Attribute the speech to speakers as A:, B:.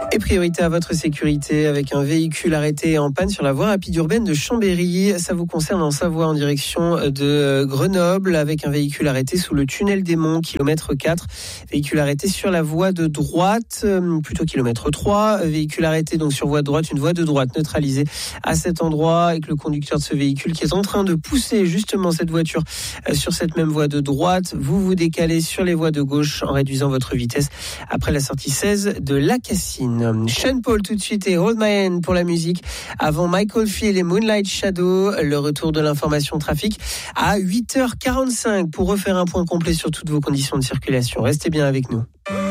A: Et priorité à votre sécurité avec un véhicule arrêté en panne sur la voie rapide urbaine de Chambéry. Ça vous concerne en Savoie en direction de Grenoble avec un véhicule arrêté sous le tunnel des Monts, kilomètre 4. Véhicule arrêté sur la voie de droite, plutôt kilomètre 3. Véhicule arrêté donc sur voie de droite, une voie de droite neutralisée à cet endroit avec le conducteur de ce véhicule qui est en train de pousser justement cette voiture sur cette même voie de droite. Vous vous décalez sur les voies de gauche en réduisant votre vitesse après la sortie 16 de La Cassine. Sean Paul tout de suite et Hold My Hand pour la musique. Avant Michael Field et Moonlight Shadow, le retour de l'information trafic à 8h45 pour refaire un point complet sur toutes vos conditions de circulation. Restez bien avec nous.